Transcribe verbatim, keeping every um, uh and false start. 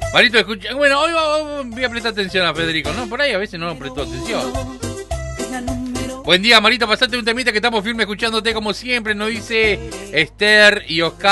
Marito, escucha. Bueno, hoy voy a prestar atención a Federico, ¿no? Por ahí a veces no prestó atención. Buen día, Marito, pasate un temita que estamos firme escuchándote como siempre, nos dice Esther y Oscar.